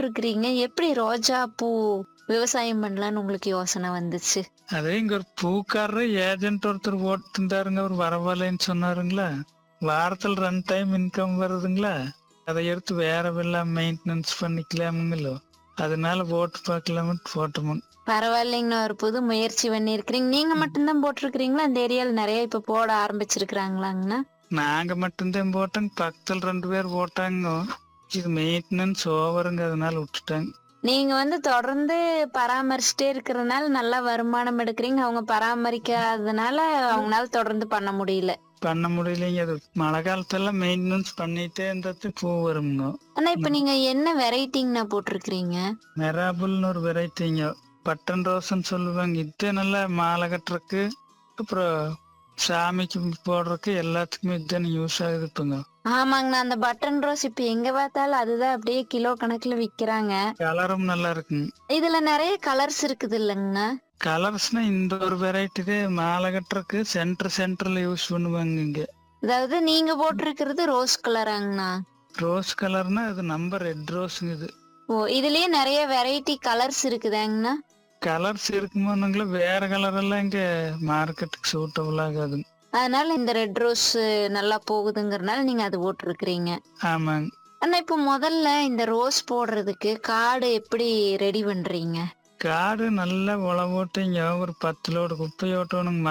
போட்டிருக்கிறீங்க. எப்படி ரோஜா பூ விவசாயம் பண்ணலான்னு உங்களுக்கு யோசனை வந்துச்சு? அதே இங்க ஒரு பூக்காரரு ஏஜென்ட் ஒருத்தர் போட்டுருந்தாருங்க. அவர் வரவில்லைன்னு சொன்னாருங்களா. வாரத்துல 2 டைம் இன்கம் வருதுங்களா. அதை எடுத்து வேற வெள்ளம் மெயின்டெனன்ஸ் பண்ணிக்கலாமுங்களோ. அதனால போட்டு பார்க்கலாம்னு போட்டோமுங்க. பரவாயில்லைங்கண்ணா. ஒரு புது முயற்சி பண்ணியிருக்கிறீங்க. நீங்க மட்டும்தான் போட்டிருக்கிறீங்களா? அந்த ஏரியால நிறைய இப்ப போட ஆரம்பிச்சிருக்கிறாங்களாங்கண்ணா? நாங்க மட்டும்தான் போட்டோங்க. பக்கத்துல 2 பேர் போட்டாங்க. இது மெயின்டெனன்ஸ் ஓவருங்க, அதனால விட்டுட்டாங்க. நீங்க தொடர்ந்து பராமரிச்சுட்டே இருக்கிறதுனால நல்லா வருமானம் எடுக்கிறீங்க. அவங்க பராமரிக்காததுனால அவங்களால தொடர்ந்து பண்ண முடியல. பண்ண முடியலைங்க. அது மழை காலத்தெல்லாம் மெயின்டெனன்ஸ் பண்ணிட்டே இருந்தது பூ வருங்க. ஆனா இப்ப நீங்க என்ன வெரைட்டிங்கண்ணா போட்டிருக்கிறீங்க? மெராபுல்னு ஒரு வெரைட்டிங்க. பட்டன் ரோஸ்ன்னு சொல்லுவாங்க. இது நல்லா மாலை கட்டுறக்கு, அப்புறம் சாமிக்கு போடுறதுக்கு எல்லாத்துக்குமே இதுதானே யூஸ் ஆகுது இப்போங்க. ஆமாங்கண்ணா. அந்த பட்டன் ரோஸ் இப்ப எங்க பார்த்தாலும் அதுதான் அப்படியே கிலோ கணக்குல விக்கிறாங்க. கலரும் நல்லா இருக்குங்க. இதுல நிறைய கலர்ஸ் இருக்குது இல்லைங்கண்ணா? கலர்ஸ்னா இந்த ஒரு வெரைட்டி மாலை கட்டுறக்கு சென்டர்ல யூஸ் பண்ணுவாங்க இங்க. அதாவது நீங்க போட்டிருக்கிறது ரோஸ் கலராங்கண்ணா? ரோஸ் கலர்னா அது நம்ம ரெட் ரோஸுங்க இது. ஓ, இதுலயே நிறைய வெரைட்டி கலர்ஸ் இருக்குதாங்கண்ணா? கலர்ஸ் இருக்குமோனுங்களா, வேற கலர் எல்லாம் இங்க மார்க்கெட்டுக்கு சூட்டபிள் ஆகாதுங்க. அதனால இந்த ரெட் ரோஸ் நல்லா போகுதுங்கறனால நீங்க அது போட்டிருக்கிறீங்க. ஆமாங்க. ஆனா இப்ப முதல்ல இந்த ரோஸ் போடுறதுக்கு காடு எப்படி ரெடி பண்றீங்க? காடு நல்லா உழவோட்டிங்க. ஒரு 10 லோடு குப்பை ஓட்டணுங்க.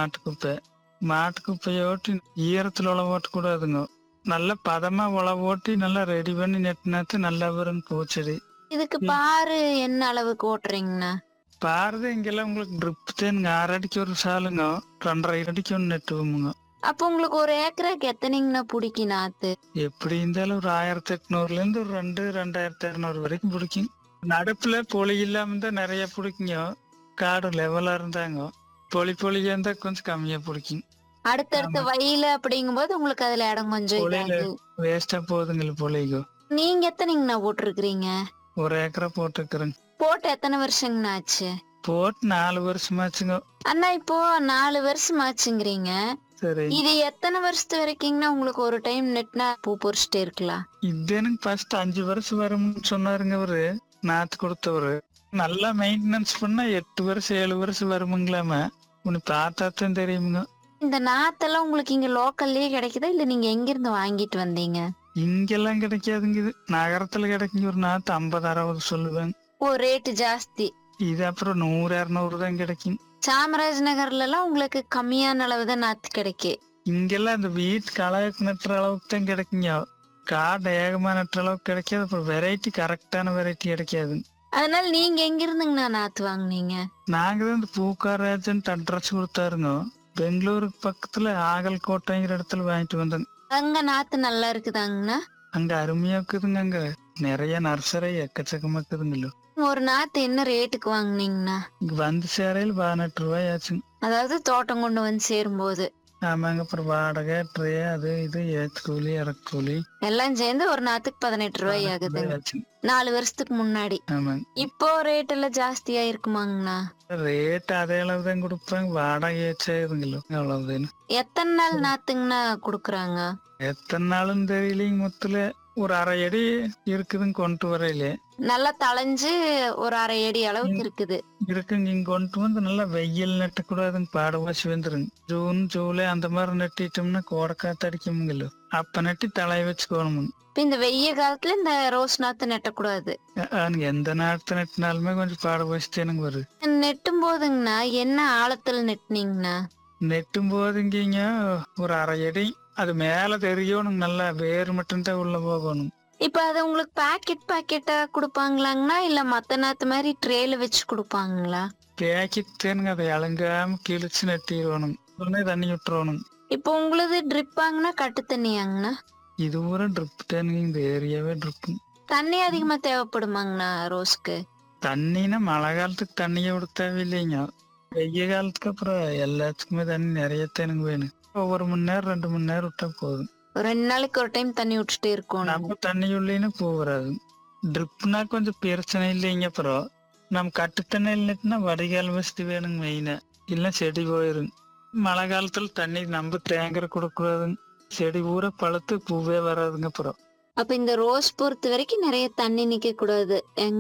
மாட்டு குப்பையை ஓட்டி ஈரத்துல உழவோட்ட கூடாதுங்க. நல்லா பதமா உழவோட்டி நல்லா ரெடி பண்ணி நெட்டினாத்து நல்லா வருங்க பூச்செடி. இதுக்கு பாரு என்ன அளவுக்கு ஓட்டுறீங்கண்ணா? பாருது இங்கெல்லாம் உங்களுக்கு ட்ரிப் தேனுங்க. 6 அடிக்கு ஒரு சாலுங்க, 2.5 அடிக்கு ஒன்று நெட்டுவோமுங்க. அப்ப உங்களுக்கு ஒரு ஏக்கருக்கு எத்தனைங்கண்ணா பிடிக்கும் நாத்து? எப்படி இருந்தாலும் ஒரு 1800 ஒரு 2200 வரைக்கும் பிடிக்கும். நடுப்புல பொலி இல்லாம இருந்தா நிறைய பிடிக்குங்க. காடு லெவலா இருந்தாங்க. பொலியா இருந்தா கொஞ்சம் கம்மியா பிடிக்கும். அடுத்தடுத்த வயல அப்படிங்கும்போது உங்களுக்கு அதுல இடம் கொஞ்சம் பொலியில இதாகு. வேஸ்டா போகுதுங்களா பொலிகோ. நீங்க எத்தனைங்கண்ணா போட்டிருக்கிறீங்க? 1 ஏக்கரா போட்டுக்கிறேங்க. போட்டு எத்தனை வருஷங்கண்ணா ஆச்சு? போட்டு 4 வருஷமாச்சுங்க. அண்ணா இப்போ 4 வருஷம் ஆச்சுங்கிறீங்க. சரி, இது எத்தனை வருஷத்து வரைக்குங்கண்ணா உங்களுக்கு ஒரு டைம் நெட்னா பூ பொறிச்சிட்டே இருக்கலாம்? இது எனக்கு ஃபர்ஸ்ட் 5 வருஷம் வரும்னு சொன்னாருங்க அவரு, நாத்து கொடுத்தவரு. நல்லா மெயின்டெனன்ஸ் பண்ணா 8 வருஷம் 7 வருஷம் வருமுங்களாம. உனக்கு பார்த்தாத்தான் தெரியுமுங்க. இந்த நாத்தெல்லாம் உங்களுக்கு இங்க லோக்கல்லயே கிடைக்குதா இல்ல நீங்க எங்க இருந்து வாங்கிட்டு வந்தீங்க? இங்கெல்லாம் கிடைக்காதுங்க. இது நகரத்துல கிடைக்குங்க. ஒரு நாத்து 50-60 சொல்லுவேன். ஓ, ரேட்டு ஜாஸ்தி. இது அப்புறம் 100-200 தான் கிடைக்கும். சாமராஜ் நகர்ல எல்லாம் உங்களுக்கு கம்மியான அளவு தான் நாத்து கிடைக்கு. இங்கெல்லாம் இந்த வீட்டு களைக்கு நட்டுற அளவுக்கு தான் கிடைக்குங்க. காடு ஏகமா நட்டுற அளவுக்கு கிடைக்காது. அப்புறம் வெரைட்டி கரெக்டான வெரைட்டி கிடைக்காது. அதனால நீங்க எங்க இருந்துங்கண்ணா நாத்து வாங்குனீங்க? நாங்க தான் இந்த பூக்கார் ஏஜென்ட் அட்ரஸ் கொடுத்தாருங்க. பெங்களூருக்கு பக்கத்துல ஆகல்கோட்டைங்கிற இடத்துல வாங்கிட்டு வந்தேங்க. அங்க நாத்து நல்லா இருக்குதாங்கண்ணா? அங்க அருமையா இருக்குதுங்க. அங்க நிறைய நர்சரி எக்கச்சக்கமா இருக்குதுங்களோ. ஒரு நாத்து என்ன ரேட்டுக்கு வாங்குனீங்கண்ணா? இங்க வந்து சேரையில் 18 ரூபாய் ஆச்சுங்க. அதாவது தோட்டம் கொண்டு வந்து சேரும்போது? ஆமாங்க. அப்புறம் வாடகை, ட்ரே, அது இது, ஏத்து கூலி, இறக்கு கூலி எல்லாம் சேர்ந்து ஒரு நாத்துக்கு 18 ரூபாய் ஆகுதுங்க. ஆச்சுங்க. 4 வருஷத்துக்கு முன்னாடி. ஆமாங்க. இப்போ ரேட் எல்லாம் ஜாஸ்தியா இருக்குமாங்கண்ணா? ரேட் அதே அளவு தான் கொடுப்பாங்க. வாடகை ஏச்சாதுங்களோ, அவ்வளவுதானு. எத்தனை நாள் நாத்துங்கண்ணா குடுக்குறாங்க? எத்தனை நாளும் தெரியலீங்க. மொத்தல ஒரு 1/2 அடி இருக்குதுங்க கொண்டு வரையில. நல்லா தளைஞ்சு ஒரு 1/2 அடி அளவுக்கு இருக்குது. இருக்குங்க. இங்க கொண்டு வந்து நல்லா வெயில் நட்டக்கூடாதுங்க. பாடுவாசி வந்துருங்க. ஜூன் ஜூலை அந்த மாதிரி நட்டிட்டோம்னா கோடை காத்து அடிக்குமுங்களோ. அப்ப நட்டி தலை வச்சுக்கோணுமுங்க. இப்ப இந்த வெய்ய காலத்துல இந்த ரோஸ் நாத்து நெட்டக்கூடாது. எந்த நாட்டு நட்டினாலுமே கொஞ்சம் பாடுவாசி எனக்கு வருது. நெட்டும் போதுங்கண்ணா என்ன ஆழத்துல நெட்டுனீங்கண்ணா? நெட்டும் போதுங்க ஒரு 1/2 அடி. அது மேல தெரியணும். நல்லா வேறு மட்டும்தான் உள்ள போகணும். இப்ப அது உங்களுக்கு பாக்கெட்டா குடுப்பாங்களாங்கண்ணா இல்ல மத்த நாத்து மாதிரி ட்ரேல வச்சு குடுப்பாங்களா? பேக்கெட் தேனுங்க. அதை அலங்காம கிழிச்சு நட்டிடணும். உடனே தண்ணி விட்டுறணும். இப்போ உங்களுது ட்ரிப்பாங்கண்ணா கட்டு தண்ணியாங்கண்ணா? இது ஒரு ட்ரிப் தேனுங்க. இந்த ஏரியாவே ட்ரிப்பு. தண்ணி அதிகமா தேவைப்படுமாங்கண்ணா ரோஸ்க்கு? தண்ணினா மழை காலத்துக்கு தண்ணியை விட தேவையில்லைங்க. வெய்ய காலத்துக்கு அப்புறம் எல்லாத்துக்குமே தண்ணி நிறைய தேனுங்க வேணும். 1 மணி நேரம் 2 மணி நேரம் விட்டா போதும். ஒரு 2 நாளைக்கு ஒரு டைம் தண்ணி விட்டுட்டே இருக்கணும். நம்ம தண்ணி உள்ளேன்னு பூ வராது. ட்ரிப்னா கொஞ்சம் பிரச்சனை இல்லைங்க. அப்புறம் நம்ம கட்டு தண்ணியில் நட்டுனா வடிகால் வசதி வேணுங்க மெயினா. இல்ல செடி போயிருங்க. மழை காலத்துல தண்ணி நம்ம தேங்கற கொடுக்கூடாதுங்க. செடி பூரா பழுத்து பூவே வராதுங்க. அப்புறம் அப்ப இந்த ரோஸ் பொறுத்த வரைக்கும் நிறைய தண்ணி நிக்க கூடாது.